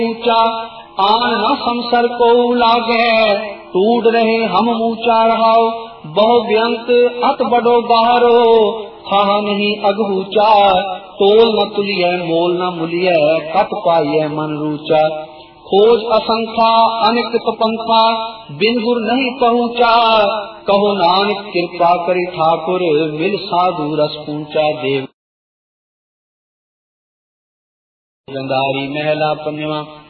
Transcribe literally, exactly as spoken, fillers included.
ऊंचा आन न संसर को लागे, टूट रहे हम ऊंचा रहाओ, बहु व्यंत अत बड़ो बाहरो, खा नहीं अगूचा, तोल न तुलिय मोल न मुलिय, कत पाइय मन रूचा, खोज असंख्या अनिक पंथा, बिन गुर नहीं पहुँचा, कहो नानक कृपा करी ठाकुर, मिल साधु रस पूंचा। देव गंगारी महला पंजवा।